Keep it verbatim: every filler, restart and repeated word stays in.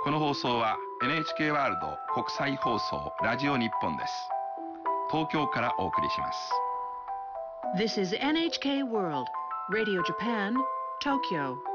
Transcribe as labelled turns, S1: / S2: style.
S1: この放送は エヌエイチケー ワールド国際放送ラジオ日本です。東京からお送りします。
S2: This is エヌエイチケー World Radio Japan, Tokyo.